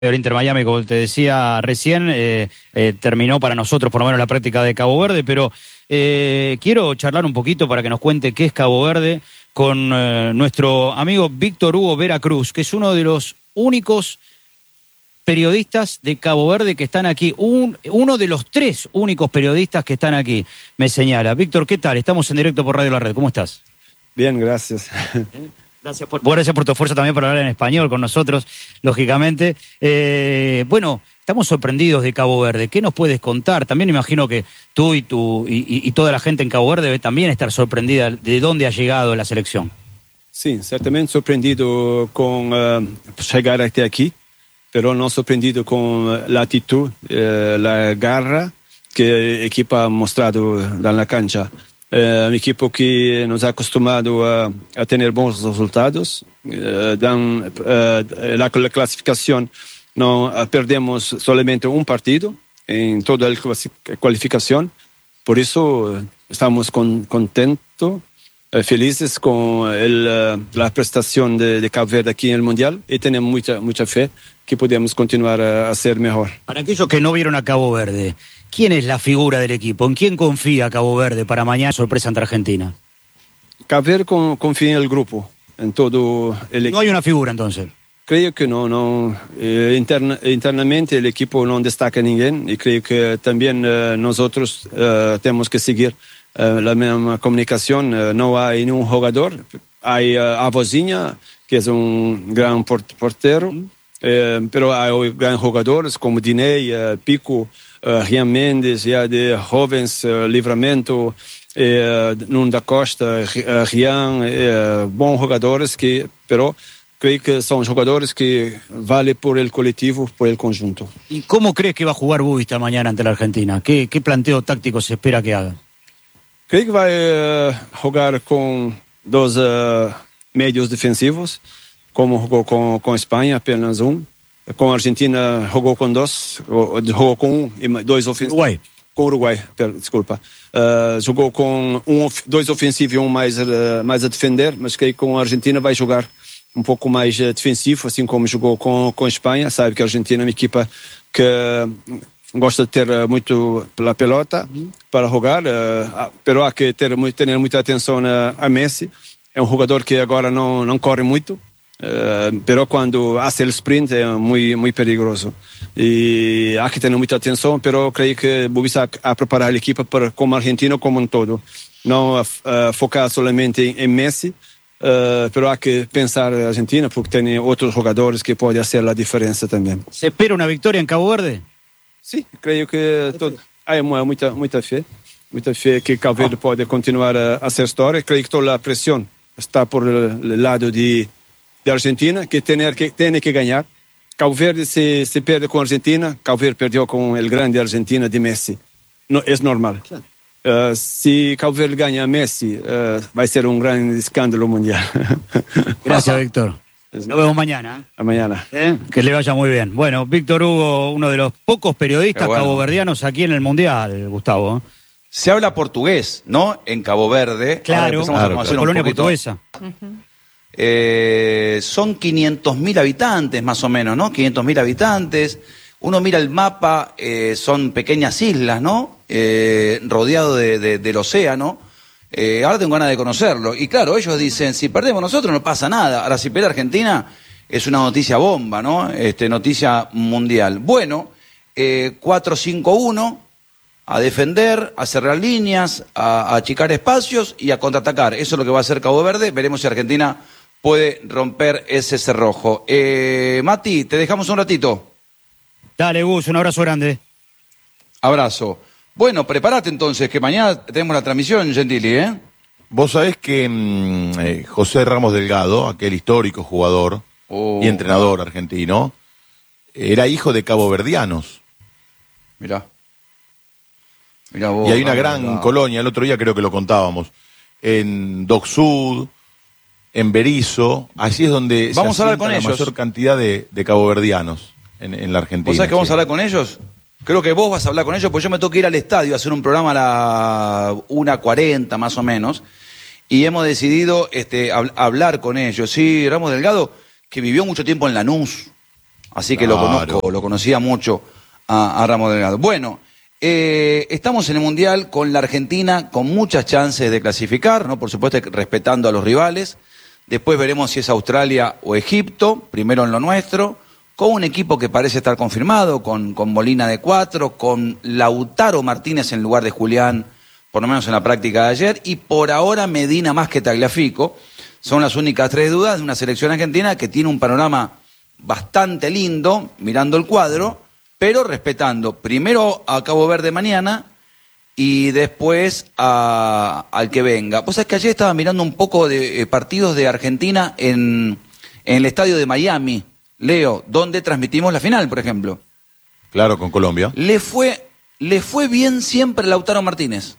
El Inter Miami, como te decía recién, terminó para nosotros por lo menos la práctica de Cabo Verde, pero quiero charlar un poquito para que nos cuente qué es Cabo Verde con nuestro amigo Víctor Hugo Vera Cruz, que es uno de los únicos periodistas de Cabo Verde que están aquí, uno de los 3 únicos periodistas que están aquí, me señala. Víctor, ¿qué tal? Estamos en directo por Radio La Red, ¿cómo estás? Bien, gracias. Gracias por tu esfuerzo también para hablar en español con nosotros, lógicamente. Bueno, estamos sorprendidos de Cabo Verde. ¿Qué nos puedes contar? También imagino que tú y toda la gente en Cabo Verde debe también estar sorprendida de dónde ha llegado la selección. Sí, certamente sorprendido con llegar hasta aquí, pero no sorprendido con la actitud, la garra que el equipo ha mostrado en la cancha. Un equipo que nos ha acostumbrado a tener buenos resultados. La clasificación no perdemos solamente un partido en toda la cualificación. Por eso estamos contentos, felices con la prestación de Cabo Verde aquí en el Mundial y tenemos mucha fe que podemos continuar a hacer mejor. Para aquellos que no vieron a Cabo Verde, ¿quién es la figura del equipo? ¿En quién confía Cabo Verde para mañana sorpresa ante Argentina? Cabo Verde confía en el grupo, en todo el equipo. ¿No hay una figura entonces? Creo que no. Internamente el equipo no destaca a ninguém y creo que también nosotros tenemos que seguir la misma comunicación. No hay ningún jugador. Hay a Vozinha, que es un gran portero, pero hay grandes jugadores como Diney, Pico, Rian Mendes, ya de jóvenes, Livramento, Nuno da Costa, Rian, bons jogadores pero creo que son jugadores que valen por el colectivo, por el conjunto. ¿Y cómo crees que va a jugar Bubista mañana ante la Argentina? ¿Qué planteo táctico se espera que haga? Creo que va a jugar con 2 medios defensivos, como jugó con España, apenas un. Con Argentina jugó con 2, jugó con 1 y 2 ofensivos. Uruguay. Com Uruguai, desculpa. Jogou com 2 ofensivos e 1 mais a defender, mas creio que com a Argentina vai jogar um pouco mais defensivo, assim como jogou com a Espanha. Sabe que a Argentina é uma equipa que gosta de ter muito pela pelota para jogar, pero há que ter muita atenção a Messi. É um jogador que agora não corre muito, pero quando hace el sprint é muito perigoso. E há que ter muita atenção, pero creio que Bubista a preparar a equipa para como argentino como um todo. Não focar solamente em Messi, pero há que pensar a Argentina porque tem outros jogadores que podem fazer a diferença também. ¿Se espera una victoria en Cabo Verde? Sí, creio que há muita fé que Cabo Verde pode continuar a hacer história. Creio que toda a pressão está por el lado de Argentina, que tiene que ganhar. Cabo Verde se perde com a Argentina, Cabo Verde perdeu com o grande Argentina de Messi. No, é normal. Claro. Se Cabo Verde ganha Messi, vai ser um grande escândalo mundial. Gracias, Víctor. Nos vemos mañana. A mañana. Que le vaya muy bien. Bueno, Víctor Hugo, uno de los pocos periodistas caboverdianos aquí en el Mundial, Gustavo. Se habla portugués, ¿no? En Cabo Verde. Claro, la colonia portuguesa. Son 500.000 habitantes más o menos, ¿no? 500.000 habitantes. Uno mira el mapa, son pequeñas islas, ¿no? Rodeado del océano. Ahora tengo ganas de conocerlo. Y claro, ellos dicen, si perdemos nosotros no pasa nada. Ahora, si pierde Argentina, es una noticia bomba, ¿no? Noticia mundial. Bueno, 4-5-1, a defender, a cerrar líneas, a achicar espacios y a contraatacar. Eso es lo que va a hacer Cabo Verde. Veremos si Argentina puede romper ese cerrojo. Mati, te dejamos un ratito. Dale, Gus, un abrazo grande. Abrazo. Bueno, prepárate entonces, que mañana tenemos la transmisión, Gentili, ¿eh? Vos sabés que José Ramos Delgado, aquel histórico jugador y entrenador argentino, era hijo de caboverdianos. Mirá vos, y hay una gran colonia, el otro día creo que lo contábamos, en Dock Sud, en Berizo, allí es donde vamos a hablar con ellos. La mayor cantidad de caboverdianos en la Argentina. ¿Vos sabés que vamos a hablar con ellos? Creo que vos vas a hablar con ellos, porque yo me tengo que ir al estadio a hacer un programa a la 1:40 más o menos, y hemos decidido hablar con ellos. Sí, Ramos Delgado, que vivió mucho tiempo en Lanús, Así que lo conocía mucho a Ramos Delgado. Bueno, estamos en el Mundial con la Argentina con muchas chances de clasificar, ¿no? Por supuesto respetando a los rivales. Después veremos si es Australia o Egipto, primero en lo nuestro, con un equipo que parece estar confirmado, con Molina de 4, con Lautaro Martínez en lugar de Julián, por lo menos en la práctica de ayer, y por ahora Medina más que Tagliafico. Son las únicas 3 dudas de una selección argentina que tiene un panorama bastante lindo, mirando el cuadro, pero respetando primero a Cabo Verde mañana y después al que venga. Vos sabés que ayer estaba mirando un poco de partidos de Argentina en el estadio de Miami, Leo, donde transmitimos la final, por ejemplo. Claro, con Colombia. Le fue bien siempre a Lautaro Martínez.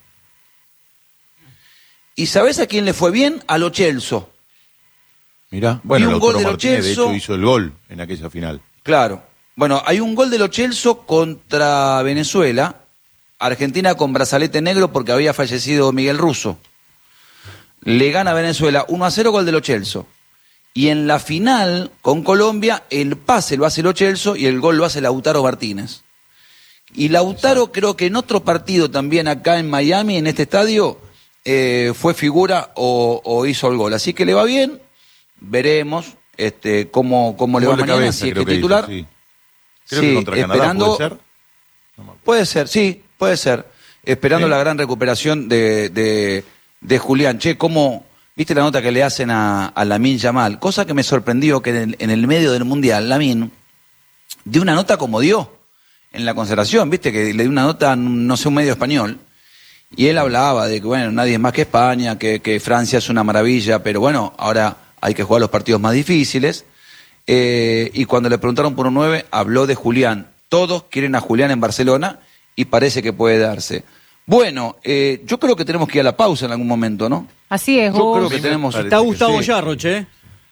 ¿Y sabés a quién le fue bien? A Lo Celso. Mirá, bueno, un gol Lautaro de Lo Martínez de Celso. hecho hizo el gol en aquella final. Claro. Bueno, hay un gol de Lo Celso contra Venezuela. Argentina con brazalete negro porque había fallecido Miguel Russo. Le gana a Venezuela 1-0, gol de Lo Celso. Y en la final con Colombia, el pase lo hace Lo Celso y el gol lo hace Lautaro Martínez. Y Lautaro creo que en otro partido también acá en Miami, en este estadio, fue figura o hizo el gol. Así que le va bien. Veremos cómo le va mañana, cabeza, si es que hizo, titular. sí. Creo que contra Canadá esperando, puede ser. Puede ser, sí, puede ser. Esperando la gran recuperación de Julián. Che, ¿cómo viste la nota que le hacen a Lamine Yamal? Cosa que me sorprendió que en el medio del Mundial, Lamine dio una nota como dio en la concentración, viste que le dio una nota, no sé, un medio español. Y él hablaba de que, bueno, nadie es más que España, que Francia es una maravilla, pero bueno, ahora hay que jugar los partidos más difíciles. Y cuando le preguntaron por un 9, habló de Julián. Todos quieren a Julián en Barcelona y parece que puede darse. Bueno, yo creo que tenemos que ir a la pausa en algún momento, ¿no? Así es, Yo vos. creo que tenemos... Está Gustavo Yarroch, ¿eh?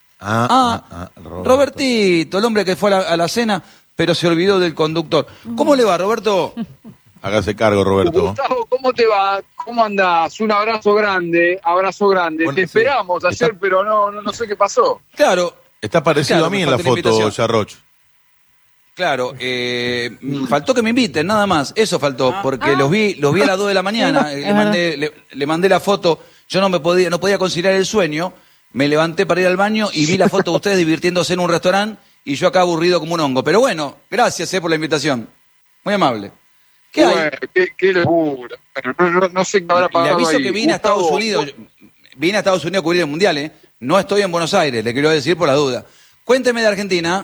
Robertito, el hombre que fue a la cena, pero se olvidó del conductor. ¿Cómo le va, Roberto? Hágase cargo, Roberto. Gustavo, ¿cómo te va? ¿Cómo andás? Un abrazo grande, abrazo grande. Bueno, te esperamos ayer, pero no sé qué pasó. Claro. Está parecido Claro, a mí me en la falta la foto, invitación. Yarroch. Claro, faltó que me inviten, nada más. Eso faltó, porque los vi a las 2 de la mañana. Le mandé la foto. Yo no podía conciliar el sueño. Me levanté para ir al baño y vi la foto de ustedes divirtiéndose en un restaurante y yo acá aburrido como un hongo. Pero bueno, gracias por la invitación. Muy amable. ¿Qué hay? Bueno, qué locura. Bueno, no sé qué habrá pasado. Le aviso ahí. que vine Gustavo, a Estados Unidos. Vine a Estados Unidos a cubrir el Mundial, ¿eh? No estoy en Buenos Aires, le quiero decir por la duda. Cuénteme de Argentina.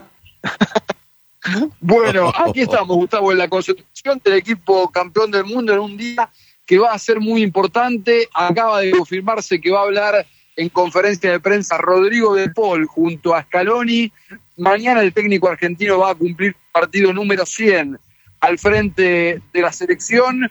Bueno, aquí estamos, Gustavo, en la concentración del equipo campeón del mundo en un día que va a ser muy importante. Acaba de confirmarse que va a hablar en conferencia de prensa Rodrigo de Paul junto a Scaloni. Mañana el técnico argentino va a cumplir partido número 100 al frente de la selección.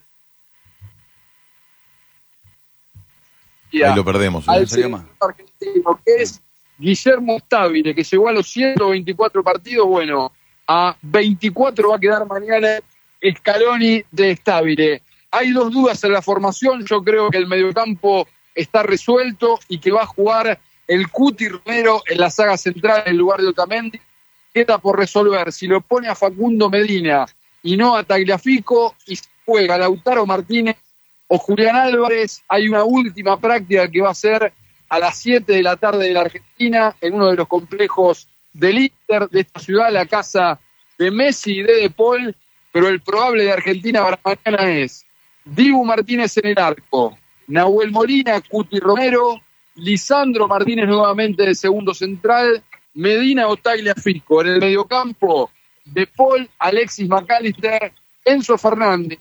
Ahí lo perdemos. Al seleccionado argentino, que es Guillermo Stabile, que llegó a los 124 partidos. Bueno, a 24 va a quedar mañana Scaloni de Stabile. Hay 2 dudas en la formación. Yo creo que el mediocampo está resuelto y que va a jugar el Cuti Romero en la saga central en lugar de Otamendi. Queda por resolver si lo pone a Facundo Medina y no a Tagliafico, y juega Lautaro Martínez o Julián Álvarez. Hay una última práctica que va a ser a las 7 de la tarde de la Argentina en uno de los complejos del Inter de esta ciudad, la casa de Messi y de Paul, pero el probable de Argentina para mañana es Dibu Martínez en el arco, Nahuel Molina, Cuti Romero, Lisandro Martínez nuevamente de segundo central, Medina o Tagliafico. En el mediocampo, De Paul, Alexis McAllister, Enzo Fernández.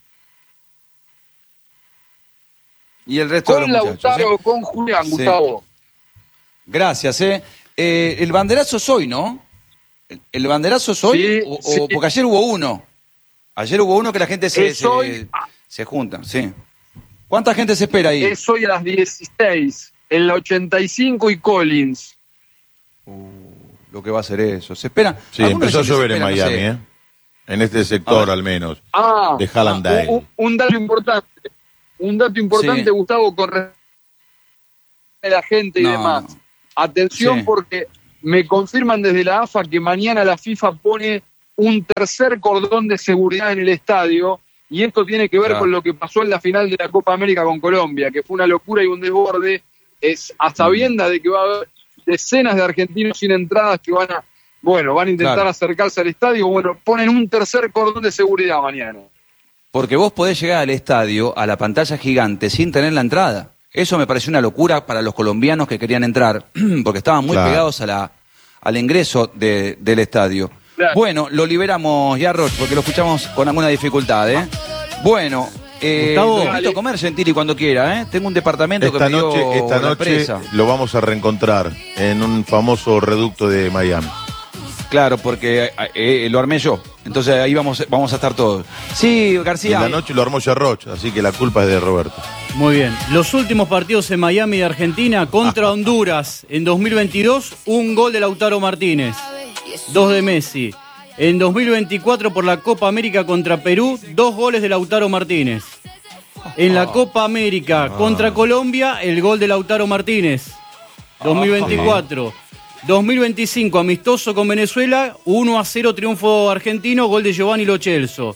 Y el resto Con de los muchachos, Lautaro, con Julián, Sí. Gustavo. Gracias, el banderazo es hoy, ¿no? ¿El banderazo es hoy? Sí, sí. Porque ayer hubo uno. Ayer hubo uno que la gente Es hoy. se junta, sí. ¿Cuánta gente se espera ahí? Es hoy a las 16, en la 85 y Collins. Lo que va a ser eso. Se espera. Sí, Algunos empezó a dicen que llover se en espera, Miami, no sé. En este sector al menos. De Hallandale. Un dato importante. Un dato importante, Sí. Gustavo, con respecto a la gente y No, demás. no. Atención, Sí. porque me confirman desde la AFA que mañana la FIFA pone un tercer cordón de seguridad en el estadio, y esto tiene que ver con lo que pasó en la final de la Copa América con Colombia, que fue una locura y un desborde, es a sabiendas de que va a haber decenas de argentinos sin entradas que van a intentar acercarse al estadio. Bueno, ponen un tercer cordón de seguridad mañana. Porque vos podés llegar al estadio, a la pantalla gigante, sin tener la entrada. Eso me pareció una locura para los colombianos que querían entrar, porque estaban muy pegados al ingreso del estadio. Claro. Bueno, lo liberamos ya, Roch, porque lo escuchamos con alguna dificultad, ¿eh? Bueno, lo invito a comer, Gentili, cuando quiera, ¿eh? Tengo un departamento esta que me dio esta la noche empresa. lo vamos a reencontrar en un famoso reducto de Miami. Claro, porque lo armé yo. Entonces ahí vamos a estar todos. Sí, García. En la noche lo armó Yarroch, así que la culpa es de Roberto. Muy bien. Los últimos partidos en Miami de Argentina contra Honduras. En 2022, un gol de Lautaro Martínez. 2 de Messi. En 2024, por la Copa América contra Perú, 2 goles de Lautaro Martínez. En la Copa América contra Colombia, el gol de Lautaro Martínez. 2024. 2025, amistoso con Venezuela, 1-0 triunfo argentino, gol de Giovanni Lo Celso.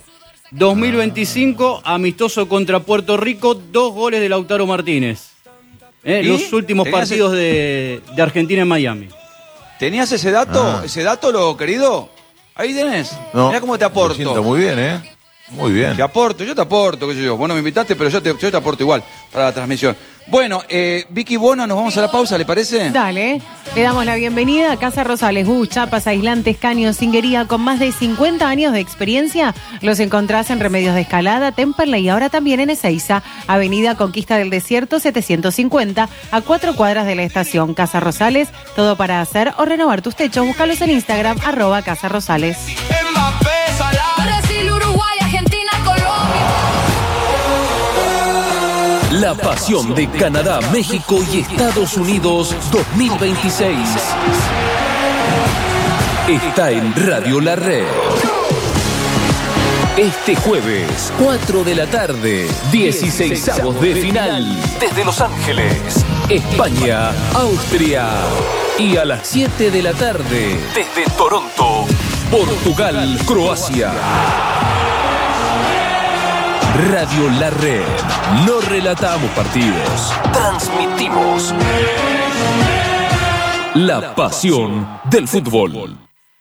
2025, amistoso contra Puerto Rico, 2 goles de Lautaro Martínez. Los últimos partidos de Argentina en Miami. ¿Tenías ese dato? ¿Ese dato, lo querido? Ahí tenés. No, mirá cómo te aporto. Me siento muy bien, ¿eh? Muy bien. Yo te aporto, qué sé yo. Vos no me invitaste, pero yo te aporto igual para la transmisión. Bueno, Vicky Bono, nos vamos a la pausa, ¿le parece? Dale, le damos la bienvenida a Casa Rosales, chapas, aislantes, caños, singuería, con más de 50 años de experiencia. Los encontrás en Remedios de Escalada, Temperley y ahora también en Ezeiza, Avenida Conquista del Desierto 750, a 4 cuadras de la estación. Casa Rosales, todo para hacer o renovar tus techos. Búscalos en Instagram, @Casa Rosales. Brasil, Uruguay, Argentina, Colombia. La pasión de Canadá, México y Estados Unidos 2026 está en Radio La Red. Este jueves, 4 de la tarde, 16avos de final, desde Los Ángeles, España, Austria. Y a las 7 de la tarde, desde Toronto, Portugal, Croacia. Radio La Red. No relatamos partidos, transmitimos la pasión del fútbol.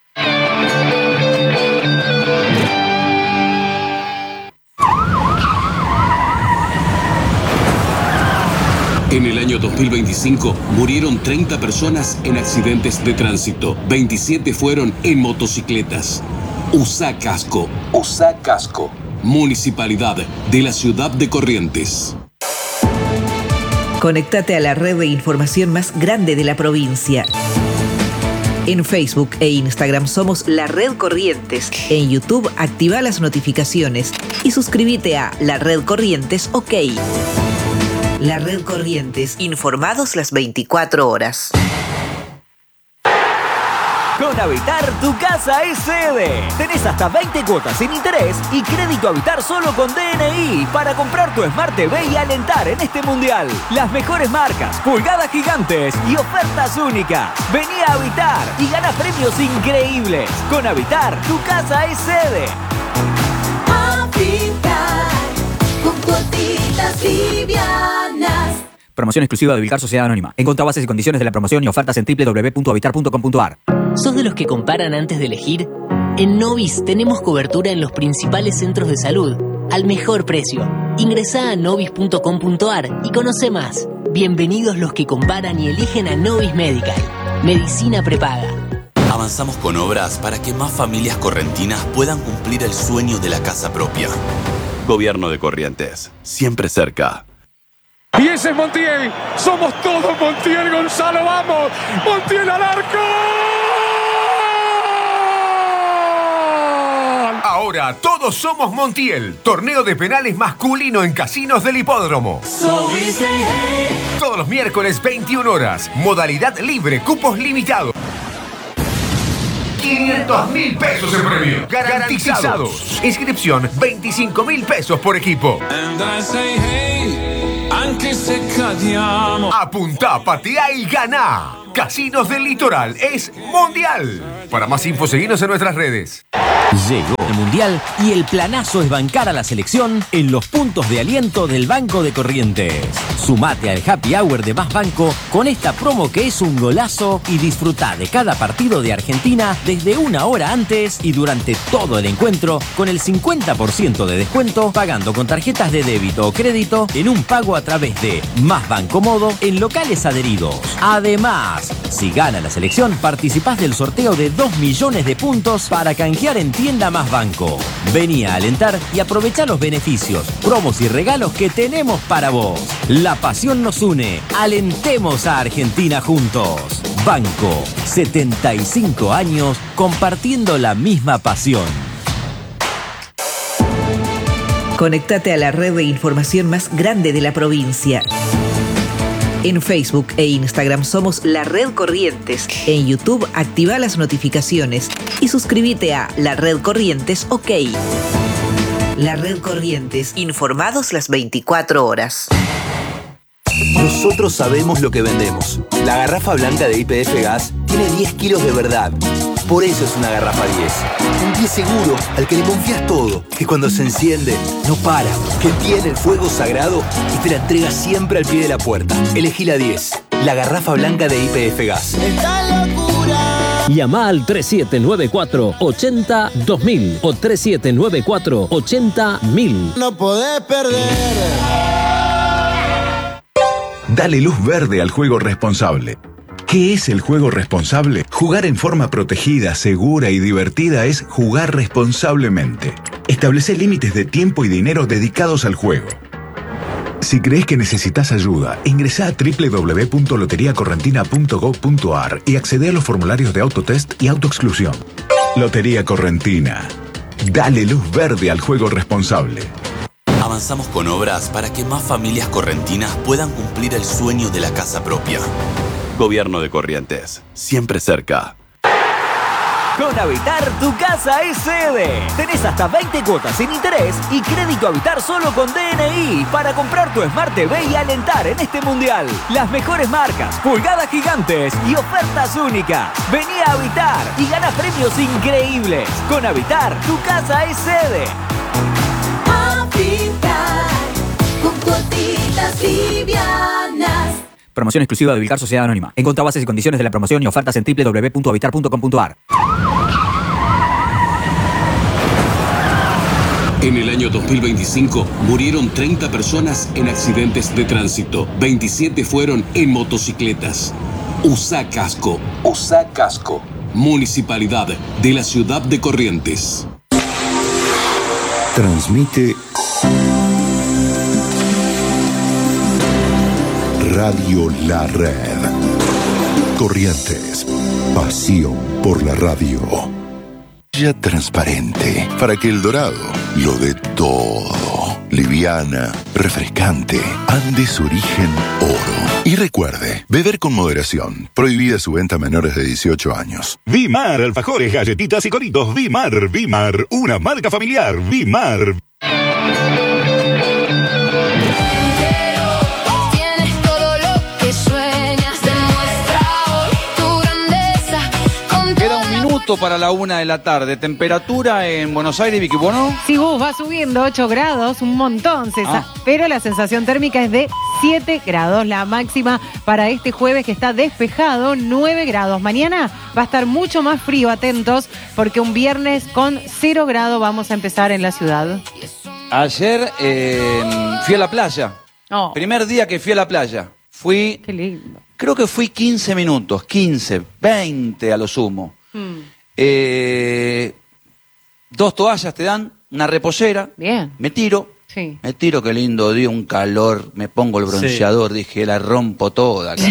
En el año 2025 murieron 30 personas en accidentes de tránsito. 27 fueron en motocicletas. Usa casco. Usa casco. Municipalidad de la Ciudad de Corrientes. Conéctate a la red de información más grande de la provincia. En Facebook e Instagram somos La Red Corrientes. En YouTube activa las notificaciones y suscríbete a La Red Corrientes OK. La Red Corrientes, informados las 24 horas. Con Habitar, tu casa es sede. Tenés hasta 20 cuotas sin interés y crédito Habitar solo con DNI para comprar tu Smart TV y alentar en este mundial. Las mejores marcas, pulgadas gigantes y ofertas únicas. Vení a Habitar y gana premios increíbles. Con Habitar, tu casa es sede. Habitar, con cuotitas livianas. Promoción exclusiva de Ubicar Sociedad Anónima. Encontrá bases y condiciones de la promoción y ofertas en www.habitar.com.ar. ¿Sos de los que comparan antes de elegir? En Novis tenemos cobertura en los principales centros de salud, al mejor precio. Ingresá a novis.com.ar y conoce más. Bienvenidos los que comparan y eligen a Novis Medical. Medicina prepaga. Avanzamos con obras para que más familias correntinas puedan cumplir el sueño de la casa propia. Gobierno de Corrientes, siempre cerca. Y ese es Montiel. Somos todos Montiel, Gonzalo. ¡Vamos! ¡Montiel al arco! Ahora todos somos Montiel. Torneo de penales masculino en casinos del hipódromo. Todos los miércoles 21 horas. Modalidad libre, cupos limitados. 500.000 pesos en premio. Garantizados. Inscripción 25.000 pesos por equipo. Apunta, patea y gana. Casinos del Litoral es mundial. Para más info, seguinos en nuestras redes. Llegó el Mundial y el planazo es bancar a la selección en los puntos de aliento del Banco de Corrientes. Sumate al Happy Hour de Más Banco con esta promo que es un golazo y disfruta de cada partido de Argentina desde una hora antes y durante todo el encuentro con el 50% de descuento pagando con tarjetas de débito o crédito en un pago a través de Más Banco Modo en locales adheridos. Además, si gana la selección, participás del sorteo de 2 millones de puntos para canjear en Tienda Más Banco. Vení a alentar y aprovechá los beneficios, promos y regalos que tenemos para vos. La pasión nos une. Alentemos a Argentina juntos. Banco, 75 años compartiendo la misma pasión. Conéctate a la red de información más grande de la provincia. En Facebook e Instagram somos La Red Corrientes. En YouTube activa las notificaciones y suscríbete a La Red Corrientes OK. La Red Corrientes, informados las 24 horas. Nosotros sabemos lo que vendemos. La garrafa blanca de YPF Gas tiene 10 kilos de verdad. Por eso es una garrafa 10. Un 10 seguro al que le confías todo. Que cuando se enciende, no para. Que tiene el fuego sagrado y te la entrega siempre al pie de la puerta. Elegí la 10. La garrafa blanca de YPF Gas. ¡Esta locura! Llama al 3794-80-2000 o 3794-80-1000. No podés perder. Dale luz verde al juego responsable. ¿Qué es el juego responsable? Jugar en forma protegida, segura y divertida es jugar responsablemente. Establece límites de tiempo y dinero dedicados al juego. Si crees que necesitas ayuda, ingresá a www.loteriacorrentina.gov.ar y accede a los formularios de autotest y autoexclusión. Lotería Correntina. Dale luz verde al juego responsable. Avanzamos con obras para que más familias correntinas puedan cumplir el sueño de la casa propia. Gobierno de Corrientes, siempre cerca. Con Habitar, tu casa es sede. Tenés hasta 20 cuotas sin interés y crédito Habitar solo con DNI para comprar tu Smart TV y alentar en este mundial. Las mejores marcas, pulgadas gigantes y ofertas únicas. Vení a Habitar y gana premios increíbles. Con Habitar, tu casa es sede. Habitar, con cuotitas livianas. Promoción exclusiva de Ubicar Sociedad Anónima. Encontrá bases y condiciones de la promoción y ofertas en www.habitar.com.ar. En el año 2025 murieron 30 personas en accidentes de tránsito. 27 fueron en motocicletas. Usá casco. Usá casco. Municipalidad de la Ciudad de Corrientes. Transmite Radio La Red. Corrientes. Pasión por la radio. Ya transparente para que el dorado lo dé todo. Liviana, refrescante, Andes origen oro. Y recuerde, beber con moderación. Prohibida su venta a menores de 18 años. Vimar, alfajores, galletitas y coritos. Vimar, Vimar, una marca familiar. Vimar. Para la 1 de la tarde. Temperatura en Buenos Aires, Vicky Bono. Sí, va subiendo 8 grados, un montón, César. Pero la sensación térmica es de 7 grados. La máxima para este jueves, que está despejado, 9 grados. Mañana va a estar mucho más frío, atentos, porque un viernes con 0 grados vamos a empezar en la ciudad. Ayer fui a la playa. Primer día que fui a la playa. Fui. Qué lindo. Creo que fui 15 minutos, 15, 20 a lo sumo. 2 toallas te dan, una reposera. Bien. Me tiro. Sí. Me tiro, qué lindo día, un calor. Me pongo el bronceador, dije, la rompo toda acá.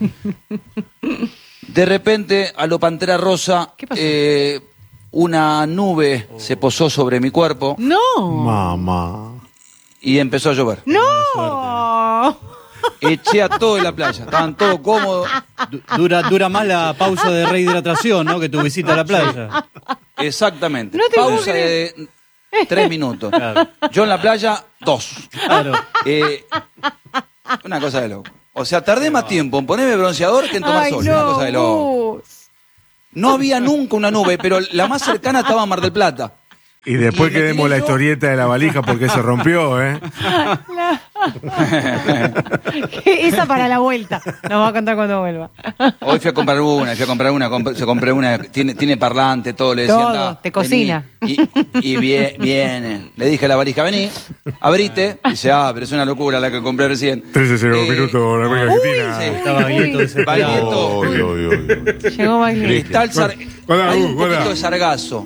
De repente, a lo Pantera Rosa, una nube se posó sobre mi cuerpo. ¡No! Mamá. Y empezó a llover. ¡No! Eché a todo en la playa, estaban todos cómodos. Dura más la pausa de rehidratación, ¿no? Que tu visita a la playa. Exactamente. No te Pausa de 3 minutos. Claro. Yo en la playa, 2. Claro. Una cosa de loco. O sea, tardé más tiempo en ponerme bronceador que en tomar sol. Una cosa de loco. No había nunca una nube, pero la más cercana estaba en Mar del Plata. Y después que demos la historieta de la valija porque se rompió, ¿eh? Esa para la vuelta. Nos va a contar cuando vuelva. Hoy fui a comprar una, tiene parlante, todo, le decía. Todo, te cocina. Y viene. Le dije a la valija, vení, abrite. Dice, pero es una locura la que compré recién. 13 minutos, la América Argentina. Sí. Estaba Baglietto. Llegó Baglietto. Hay un poquito de sargazo.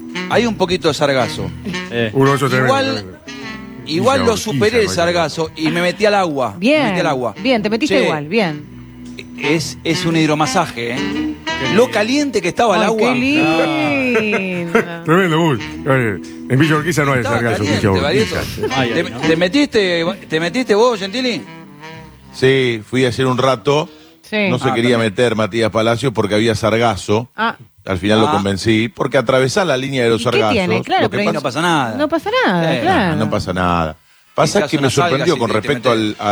Igual lo superé el sargazo y me metí al agua. Bien, te metiste igual, bien. Es un hidromasaje, ¿eh? Lo caliente que estaba el agua. ¡Qué lindo! Tremendo, Bull. En Villa Urquiza no hay sargazo. ¿Te metiste vos, Gentili? Sí, fui a hacer un rato. Sí. No se quería meter Matías Palacio porque había sargazo. Al final lo convencí, porque atravesar la línea de los sargazos. ¿Qué tiene? Claro, pero no pasa nada. No pasa nada, claro. No pasa nada. Pasa que me sorprendió con respecto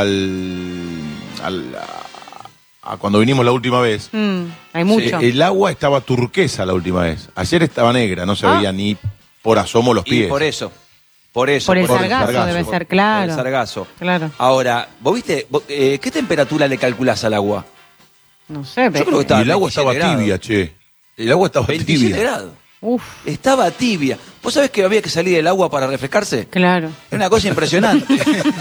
a cuando vinimos la última vez. Hay mucho. El agua estaba turquesa la última vez. Ayer estaba negra, no se veía ni por asomo los pies. Y por eso. Por el sargazo debe ser, claro. Por el sargazo. Claro. Ahora, ¿vos viste qué temperatura le calculás al agua? No sé, pero... Yo creo que estaba, y el agua estaba tibia, che. El agua estaba 27 tibia. grados. Estaba tibia. ¿Vos sabés que había que salir del agua para refrescarse? Claro. Es una cosa impresionante.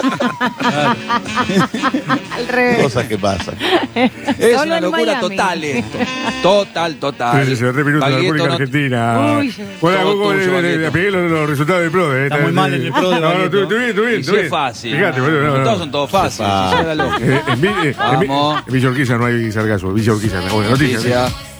Al revés. Cosas que pasan. Es una locura total esto. Total. 13 minutos de la República Argentina. Bueno, los resultados del PRO. Está muy mal en el PRO de Baglietto. Tú bien. Es fácil. Fíjate, los resultados son todos fáciles. En Villa Urquiza no hay sargazo. Villa Urquiza, buena noticia.